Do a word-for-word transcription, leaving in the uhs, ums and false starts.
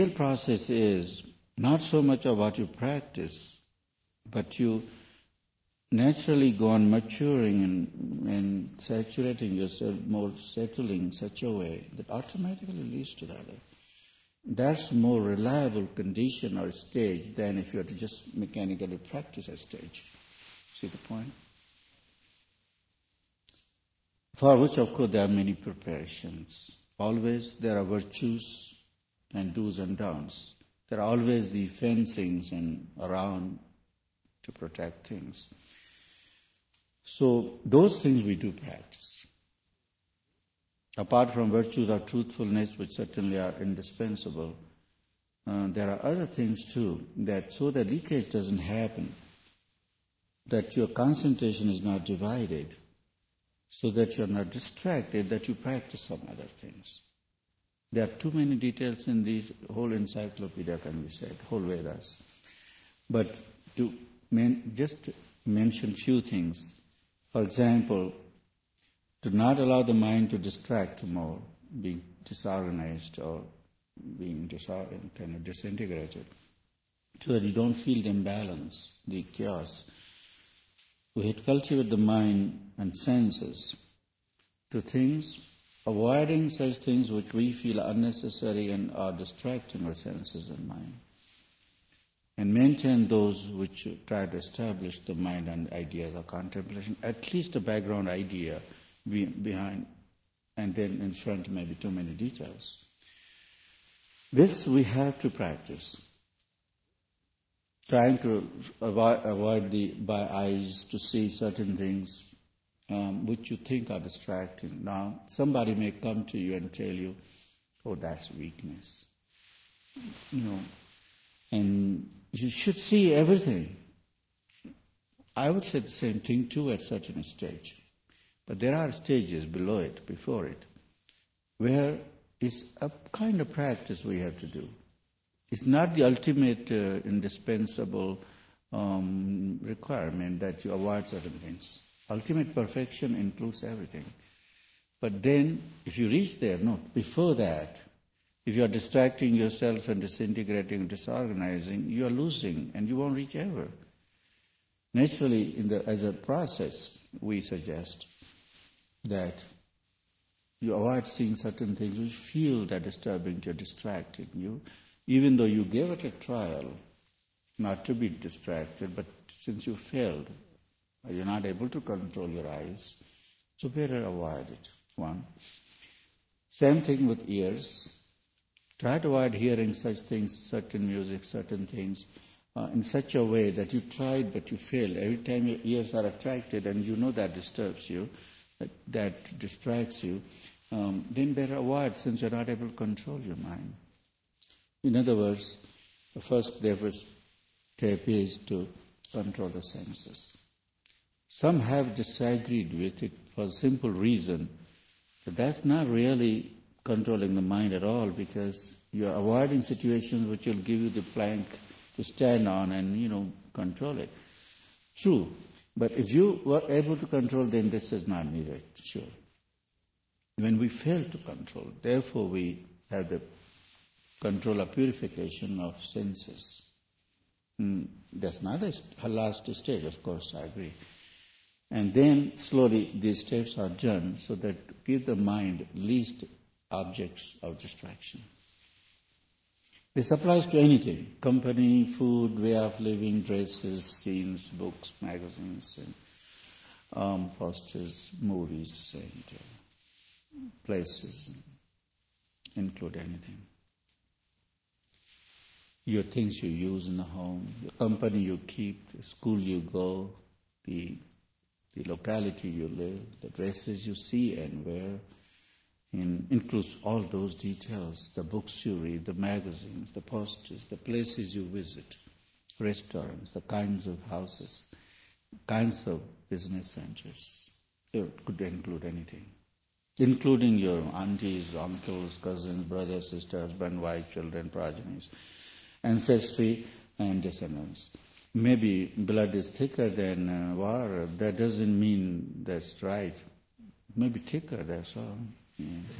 The real process is not so much of what you practice, but you naturally go on maturing and, and saturating yourself, more settling in such a way that automatically leads to that. That's more reliable condition or stage than if you were to just mechanically practice a stage. See the point? For which, of course, there are many preparations. Always there are virtues and do's and don'ts. There are always the fencings and around to protect things. So those things we do practice. Apart from virtues of truthfulness, which certainly are indispensable, uh, there are other things too, that so that leakage doesn't happen, that your concentration is not divided, so that you're not distracted, that you practice some other things. There are too many details in this whole encyclopedia, can be said, whole Vedas. But to men, just mention few things. For example, to not allow the mind to distract more, being disorganized or being disor- kind of disintegrated, so that you don't feel the imbalance, the chaos. We had cultivate the mind and senses to things, avoiding such things which we feel unnecessary and are distracting our senses and mind, and maintain those which try to establish the mind and ideas of contemplation, at least a background idea be behind, and then in front maybe too many details. This we have to practice. Trying to avoid, avoid the by eyes to see certain things um, which you think are distracting. Now, somebody may come to you and tell you, "Oh, that's weakness," you know, and you should see everything. I would say the same thing too at such a stage, but there are stages below it, before it, where it's a kind of practice we have to do. It's not the ultimate uh, indispensable um, requirement that you avoid certain things. Ultimate perfection includes everything. But then, if you reach there, no, before that, if you are distracting yourself and disintegrating, disorganizing, you are losing and you won't reach ever. Naturally, in the, as a process, we suggest that you avoid seeing certain things which feel that disturbing to distracting you, even though you gave it a trial, not to be distracted, but since you failed, you're not able to control your eyes, so better avoid it, one. Same thing with ears. Try to avoid hearing such things, certain music, certain things, uh, in such a way that you tried but you failed. Every time your ears are attracted and you know that disturbs you, that, that distracts you, um, then better avoid since you're not able to control your mind. In other words, the first step is to control the senses. Some have disagreed with it for a simple reason that that's not really controlling the mind at all, because you are avoiding situations which will give you the plank to stand on and, you know, control it. True, but if you were able to control, then this is not needed, sure. When we fail to control, therefore we have the control or purification of senses. Mm, that's not a last stage, of course, I agree. And then slowly these steps are done so that to give the mind least objects of distraction. This applies to anything: company, food, way of living, dresses, scenes, books, magazines, and um, posters, movies, and uh, places, include anything. Your things you use in the home, the company you keep, the school you go, the, the locality you live, the dresses you see and wear, in, includes all those details, the books you read, the magazines, the posters, the places you visit, restaurants, the kinds of houses, kinds of business centers. It could include anything, including your aunties, uncles, cousins, brothers, sisters, husband, wife, children, progenies, ancestry and descendants. Maybe blood is thicker than uh, water. That doesn't mean that's right. Maybe thicker, that's all. Yeah.